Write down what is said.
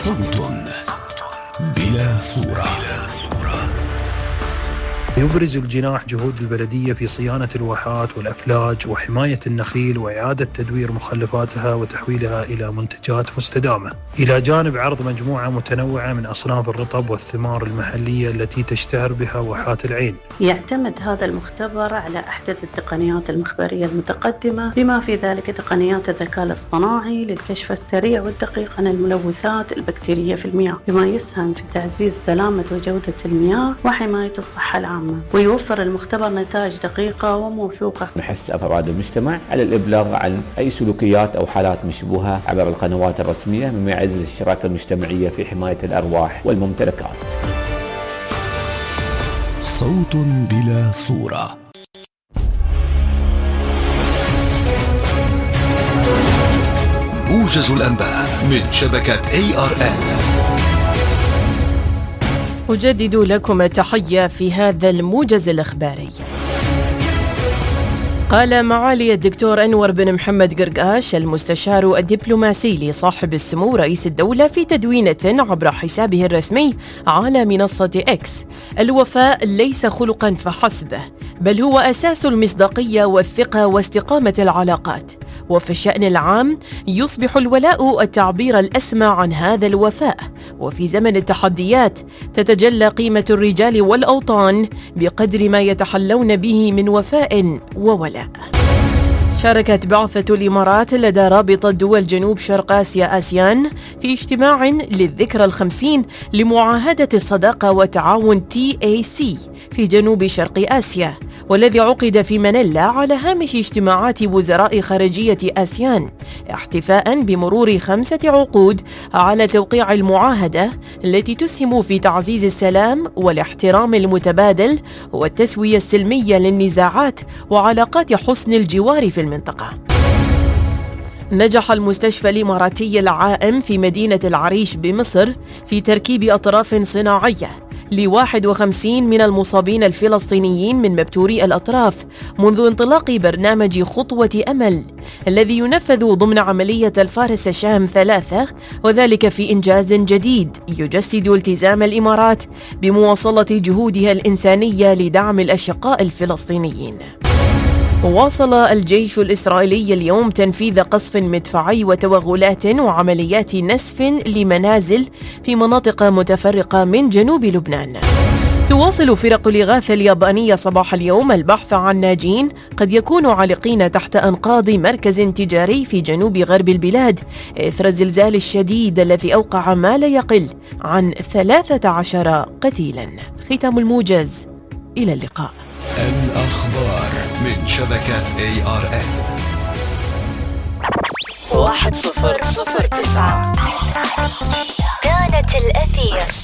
صوت بلا صورة. يبرز الجناح جهود البلدية في صيانة الواحات والأفلاج وحماية النخيل وإعادة تدوير مخلفاتها وتحويلها إلى منتجات مستدامة، إلى جانب عرض مجموعة متنوعة من أصناف الرطب والثمار المحلية التي تشتهر بها واحات العين. يعتمد هذا المختبر على أحدث التقنيات المخبرية المتقدمة، بما في ذلك تقنيات الذكاء الاصطناعي للكشف السريع والدقيق عن الملوثات البكتيرية في المياه، بما يسهم في تعزيز سلامة وجودة المياه وحماية الصحة العامة. ويوفر المختبر نتائج دقيقة وموثوقة نحث أفراد المجتمع على الإبلاغ عن أي سلوكيات أو حالات مشبوهة عبر القنوات الرسمية، مما يعزز الشراكة المجتمعية في حماية الأرواح والممتلكات. صوت بلا صورة. موجز الأنباء من شبكة ARN. أجدد لكم التحية في هذا الموجز الإخباري. قال معالي الدكتور أنور بن محمد قرقاش المستشار الدبلوماسي لصاحب السمو رئيس الدولة في تدوينة عبر حسابه الرسمي على منصة إكس: الوفاء ليس خلقا فحسب، بل هو أساس المصداقية والثقة واستقامة العلاقات، وفي الشأن العام يصبح الولاء التعبير الأسمى عن هذا الوفاء، وفي زمن التحديات تتجلى قيمة الرجال والأوطان بقدر ما يتحلون به من وفاء وولاء. شاركت بعثة الإمارات لدى رابطة دول جنوب شرق آسيا آسيان في اجتماع للذكرى 50 لمعاهدة الصداقة والتعاون TAC في جنوب شرق آسيا، والذي عقد في مانيلا على هامش اجتماعات وزراء خارجية آسيان، احتفاء بمرور 5 عقود على توقيع المعاهدة التي تسهم في تعزيز السلام والاحترام المتبادل والتسوية السلمية للنزاعات وعلاقات حسن الجوار في المنطقة. نجح المستشفى الإماراتي العائم في مدينة العريش بمصر في تركيب أطراف صناعية ل51 من المصابين الفلسطينيين من مبتوري الأطراف منذ انطلاق برنامج خطوة أمل الذي ينفذ ضمن عملية الفارس شام 3، وذلك في إنجاز جديد يجسد التزام الإمارات بمواصلة جهودها الإنسانية لدعم الأشقاء الفلسطينيين. واصل الجيش الإسرائيلي اليوم تنفيذ قصف مدفعي وتوغلات وعمليات نسف لمنازل في مناطق متفرقة من جنوب لبنان. تواصل فرق الإغاثة اليابانية صباح اليوم البحث عن ناجين قد يكونوا عالقين تحت أنقاض مركز تجاري في جنوب غرب البلاد إثر الزلزال الشديد الذي أوقع ما لا يقل عن 13 قتيلا. ختام الموجز، إلى اللقاء. الأخبار من شبكة ARN 1009 كانت الأثير.